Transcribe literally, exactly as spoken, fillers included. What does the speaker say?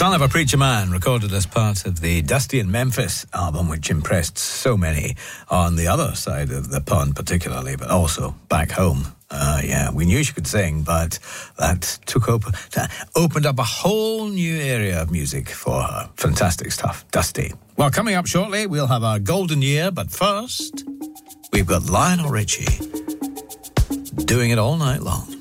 Son of a Preacher Man, recorded as part of the Dusty in Memphis album, which impressed so many on the other side of the pond particularly, but also back home. Uh, yeah, we knew she could sing, but that took open, that opened up a whole new area of music for her. Fantastic stuff. Dusty. Well, coming up shortly, we'll have our golden year, but first, we've got Lionel Richie doing it all night long.